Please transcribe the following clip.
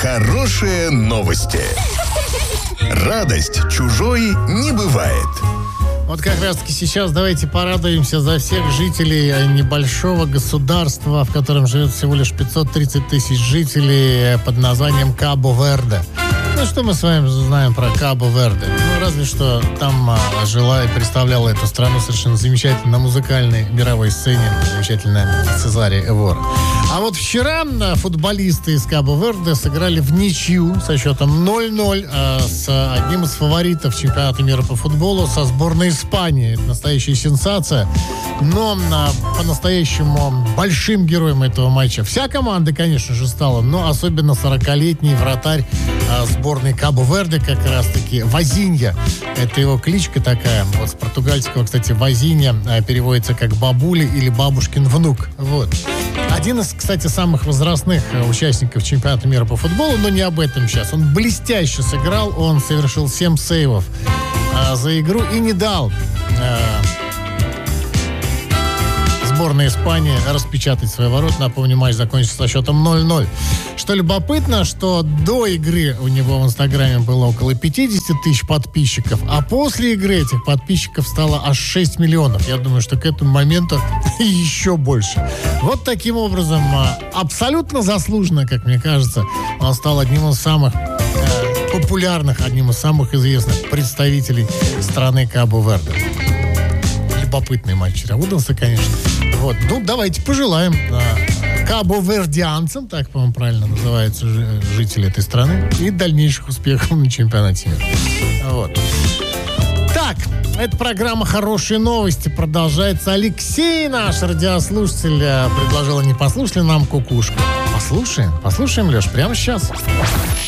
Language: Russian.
Хорошие новости. Радость чужой не бывает. Вот как раз-таки сейчас давайте порадуемся за всех жителей небольшого государства, в котором живет всего лишь 530 тысяч жителей, под названием Кабо-Верде. Ну, что мы с вами знаем про Кабо-Верде? Ну, разве что там жила и представляла эту страну совершенно замечательно на музыкальной мировой сцене замечательная Цезария Эвора. А вот вчера футболисты из Кабо-Верде сыграли в ничью со счетом 0-0 с одним из фаворитов чемпионата мира по футболу, со сборной Испании. Это настоящая сенсация. Но по-настоящему большим героем этого матча вся команда, конечно же, стала, но особенно 40-летний вратарь сборной Кабо-Верде, как раз-таки Вазинья. Это его кличка такая. Вот с португальского, кстати, Вазинья переводится как бабуля или бабушкин внук. Вот. Один из, кстати, самых возрастных участников чемпионата мира по футболу, но не об этом сейчас. Он блестяще сыграл, он совершил 7 сейвов за игру и не дал сборной Испании распечатать свои ворота. Напомню, матч закончился со счетом 0-0. Что любопытно, что до игры у него в Инстаграме было около 50 тысяч подписчиков, а после игры этих подписчиков стало аж 6 миллионов. Я думаю, что к этому моменту еще больше. Вот таким образом, абсолютно заслуженно, как мне кажется, он стал одним из самых популярных, одним из самых известных представителей страны Кабо-Верде. Любопытный матч выдался, конечно. Вот. Ну, давайте пожелаем кабо-вердианцам, так, по-моему, правильно называются жители этой страны, и дальнейших успехов на чемпионате мира. Вот. Так, эта программа «Хорошие новости» продолжается. Алексей, наш радиослушатель, предложил, не послушали нам кукушку. Послушаем, Леш, прямо сейчас.